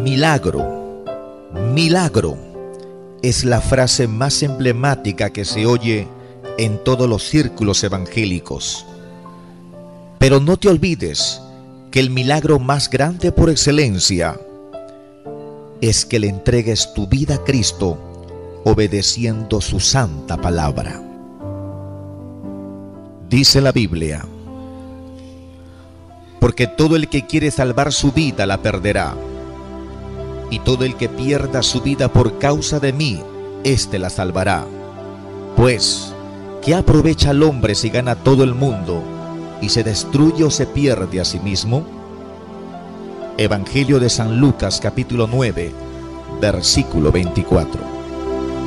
Milagro, milagro, es la frase más emblemática que se oye en todos los círculos evangélicos. Pero no te olvides que el milagro más grande por excelencia es que le entregues tu vida a Cristo obedeciendo su santa palabra. Dice la Biblia: porque todo el que quiere salvar su vida la perderá, y todo el que pierda su vida por causa de mí, éste la salvará. Pues, ¿qué aprovecha el hombre si gana todo el mundo y se destruye o se pierde a sí mismo? Evangelio de San Lucas, capítulo 9, versículo 24.